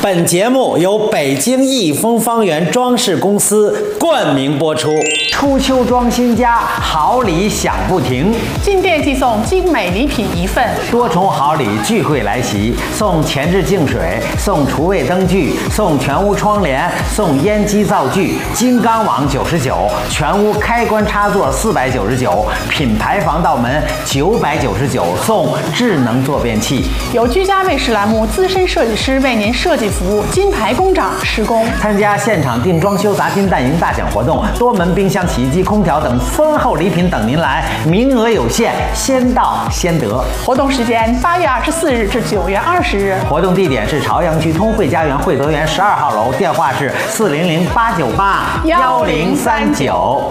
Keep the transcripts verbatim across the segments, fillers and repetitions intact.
本节目由北京益丰方圆装饰公司冠名播出。初秋装新家，好礼享不停。 进店即送精美礼品一份， 多重好礼聚会来袭，送前置净水，送厨卫灯具，送全屋窗帘，送烟机灶具，金刚网九十九，全屋开关插座四百九十九，品牌防盗门九百九十九，送智能坐便器。 由居家卫士栏目资深设计师为您设计服务，金牌工长施工。 参加现场定装修砸金蛋营大奖活动，多门冰箱、洗衣机、空调等丰厚礼品等您来，名额有限，先到先得。 活动时间八月二十四日至九月二十日。 活动地点是朝阳区通惠家园惠德园十二号楼，电话是四零零八九八幺零三九。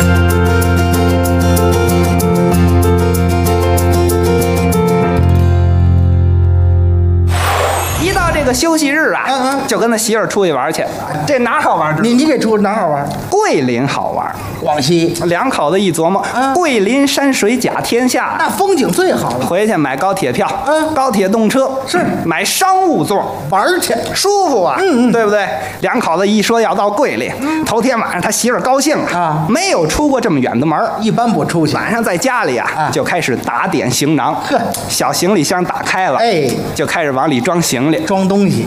这个休息日啊， 嗯嗯， 就跟他媳妇儿出去玩去。这哪好玩？ 你你给出哪好玩？ 桂林好玩。 广西两口子一琢磨， 嗯， 桂林山水甲天下， 那风景最好了。 回去买高铁票， 嗯， 高铁动车是买商务座， 玩去舒服啊， 嗯嗯， 对不对？两口子一说要到桂林， 嗯， 头天晚上他媳妇儿高兴了啊， 没有出过这么远的门， 一般不出去。 晚上在家里啊， 啊就开始打点行囊， 呵， 小行李箱打开了， 哎， 就开始往里装行李， 装东西。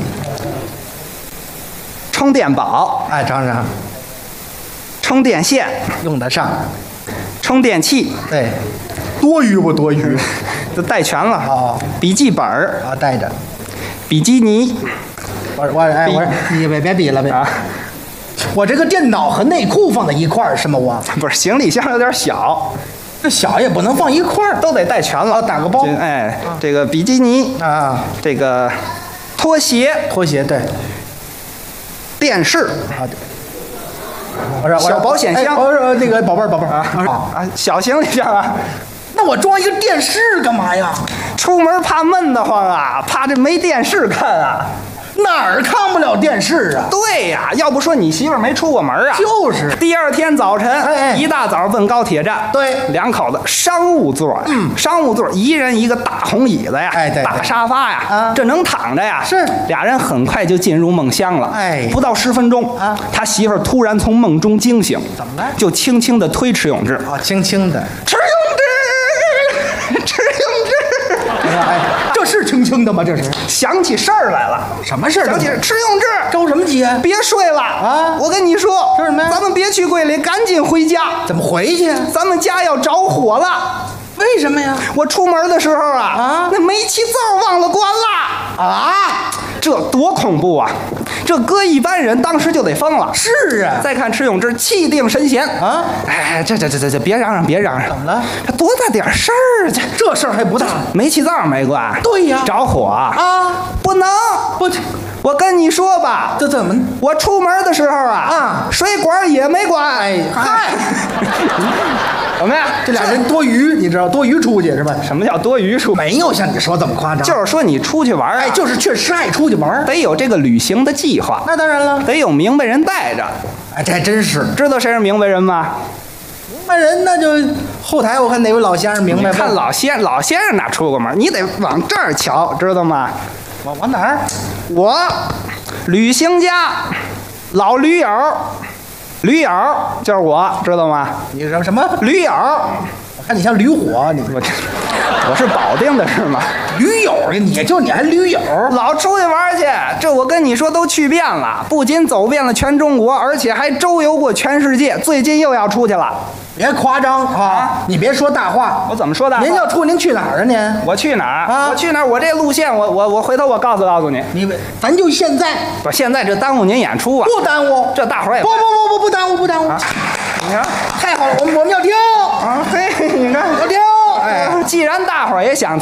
充电宝， 哎，尝尝。 充电线用得上， 充电器， 对，多余不多余， 都带全了。 哦， 笔记本儿啊，带着。 比基尼， 我我哎我你别别比了别啊！ 我这个电脑和内裤放在一块儿是吗？我不是行李箱有点小， 这小也不能放一块儿， 都得带全了。 打个包。 哎，这个比基尼啊， 这个拖鞋， 拖鞋对。 电视啊，我说小保险箱， 我说那个宝贝儿宝贝儿啊啊，小行李箱啊。 那我装一个电视干嘛呀？ 出门怕闷得慌啊，怕这没电视看啊。 哪儿看不了电视啊？ 对呀，要不说你媳妇儿没出过门啊。 就是。 第二天早晨， 哎哎， 一大早奔高铁站。 对， 两口子商务座， 嗯， 商务座一人一个大红椅子呀， 哎对， 大沙发呀， 啊， 这能躺着呀。 是， 俩人很快就进入梦乡了。 哎， 不到十分钟啊， 他媳妇儿突然从梦中惊醒， 怎么了？ 就轻轻地推迟永志。 啊，轻轻的。 迟永志，迟永志。 哎，这是轻轻的吗？这是想起事儿来了。 什么事儿？ 想起迟永志， 着什么急啊？ 别睡了啊！ 我跟你说， 说什么呀？ 咱们别去桂林，赶紧回家。 怎么回去？ 咱们家要着火了。 为什么呀？ 我出门的时候啊， 啊， 那煤气灶忘了关了啊！ 这多恐怖啊！这搁一般人当时就得疯了。 是啊。 再看迟永志气定神闲啊！ 哎，这这这这这，别嚷嚷，别嚷嚷。 怎么了？ 这多大点事儿？这这事儿还不大。 煤气灶没关。 对呀。 着火啊！ 不能不。 我跟你说吧， 这怎么？ 我出门的时候啊， 啊， 水管也没关。 哎嗨， 怎么样？ 这俩人多余，你知道多余出去是吧？ 什么叫多余出？ 没有像你说这么夸张。 就是说你出去玩啊， 哎，就是确实爱出去玩， 得有这个旅行的计划。 那当然了， 得有明白人带着。 哎，这还真是。 知道谁是明白人吗？ 明白人那就后台我看哪位老先生明白。 看老先老先生哪出过门？你得往这儿瞧，知道吗？ 往往哪儿？ 我。旅行家，老驴友，驴友就是我，知道吗？ 你什么什么驴友？ 我看你像驴火，你我我是保定的是吗？ 驴友，你就你还驴友， 老出去玩去，这我跟你说都去遍了，不仅走遍了全中国，而且还周游过全世界，最近又要出去了。 别夸张啊！你别说大话。 我怎么说大话？ 您要出，您去哪儿啊？您我去哪儿啊？ 我去哪儿？我这路线，我我我回头我告诉告诉你。 你咱就现在。 不，现在这耽误您演出啊！ 不耽误， 这大伙儿也不不不不不耽误不耽误。 啊、你看， 太好了，我们我们要跳啊！嘿，你看要跳。 哎，既然大伙儿也想